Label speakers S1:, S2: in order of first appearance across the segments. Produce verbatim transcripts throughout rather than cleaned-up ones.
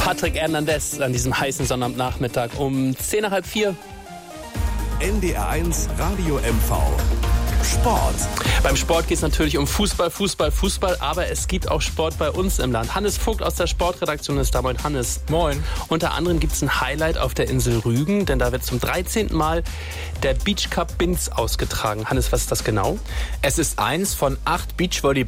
S1: Patrick Hernandez an diesem heißen Sonnabendnachmittag um zehn nach halb vier.
S2: N D R eins Radio M V. Sport.
S1: Beim Sport geht es natürlich um Fußball, Fußball, Fußball, aber es gibt auch Sport bei uns im Land. Hannes Vogt aus der Sportredaktion ist da. Moin, Hannes.
S3: Moin.
S1: Unter anderem gibt es ein Highlight auf der Insel Rügen, denn da wird zum dreizehnten Mal der Beach Cup Binz ausgetragen. Hannes, was ist das genau?
S3: Es ist eins von acht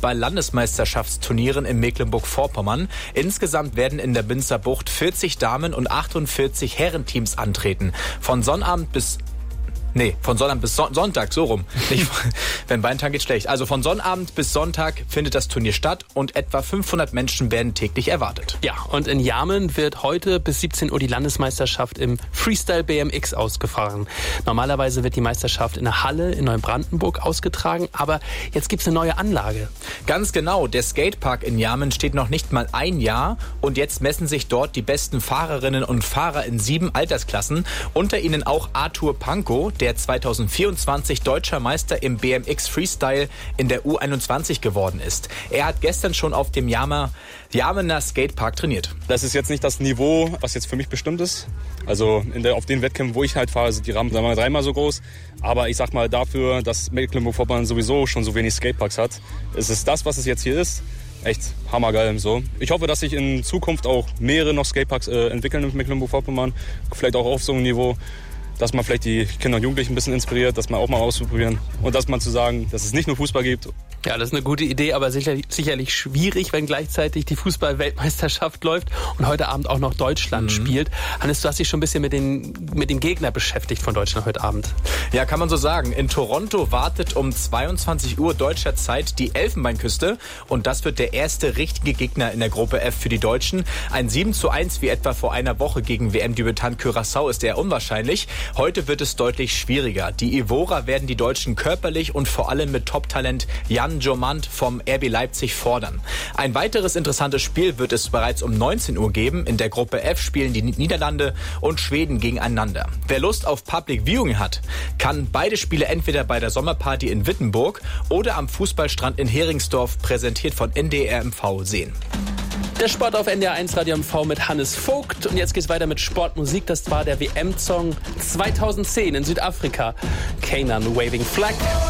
S3: Beachvolleyball-Landesmeisterschaftsturnieren in Mecklenburg-Vorpommern. Insgesamt werden in der Binzer Bucht vierzig Damen- und achtundvierzig Herrenteams antreten. Von Sonnabend bis Nee, von Sonnabend bis Son- Sonntag, so rum. Nicht, wenn Weintag geht schlecht. Also von Sonnabend bis Sonntag findet das Turnier statt und etwa fünfhundert Menschen werden täglich erwartet.
S1: Ja, und in Jarmen wird heute bis siebzehn Uhr die Landesmeisterschaft im Freestyle B M X ausgefahren. Normalerweise wird die Meisterschaft in der Halle in Neubrandenburg ausgetragen, aber jetzt gibt's eine neue Anlage.
S3: Ganz genau, der Skatepark in Jarmen steht noch nicht mal ein Jahr und jetzt messen sich dort die besten Fahrerinnen und Fahrer in sieben Altersklassen. Unter ihnen auch Arthur Pankow, der zweitausendvierundzwanzig deutscher Meister im B M X Freestyle in der U einundzwanzig geworden ist. Er hat gestern schon auf dem Jarmer, Jarmener Skatepark trainiert.
S4: Das ist jetzt nicht das Niveau, was jetzt für mich bestimmt ist. Also in der, auf den Wettkämpfen, wo ich halt fahre, sind die Rampen sagen wir mal, dreimal so groß. Aber ich sag mal dafür, dass Mecklenburg-Vorpommern sowieso schon so wenig Skateparks hat, ist es das, was es jetzt hier ist. Echt hammergeil so. Ich hoffe, dass sich in Zukunft auch mehrere noch Skateparks äh, entwickeln in Mecklenburg-Vorpommern. Vielleicht auch auf so einem Niveau, dass man vielleicht die Kinder und Jugendlichen ein bisschen inspiriert, dass man auch mal ausprobieren und dass man zu sagen, dass es nicht nur Fußball gibt.
S1: Ja, das ist eine gute Idee, aber sicherlich, sicherlich schwierig, wenn gleichzeitig die Fußball-Weltmeisterschaft läuft und heute Abend auch noch Deutschland mhm. spielt. Hannes, du hast dich schon ein bisschen mit, den, mit dem Gegner beschäftigt von Deutschland heute Abend.
S3: Ja, kann man so sagen. In Toronto wartet um zweiundzwanzig Uhr deutscher Zeit die Elfenbeinküste und das wird der erste richtige Gegner in der Gruppe F für die Deutschen. Ein sieben zu eins wie etwa vor einer Woche gegen W M-Debütant Curaçao ist eher unwahrscheinlich. Heute wird es deutlich schwieriger. Die Ivorer werden die Deutschen körperlich und vor allem mit Top-Talent Jan Jomant vom R B Leipzig fordern. Ein weiteres interessantes Spiel wird es bereits um neunzehn Uhr geben. In der Gruppe F spielen die Niederlande und Schweden gegeneinander. Wer Lust auf Public Viewing hat, kann beide Spiele entweder bei der Sommerparty in Wittenburg oder am Fußballstrand in Heringsdorf, präsentiert von N D R M V, sehen.
S1: Der Sport auf N D R eins Radio M V mit Hannes Vogt. Und jetzt geht's weiter mit Sportmusik. Das war der W M-Song zweitausendzehn in Südafrika. Canaan Waving Flag.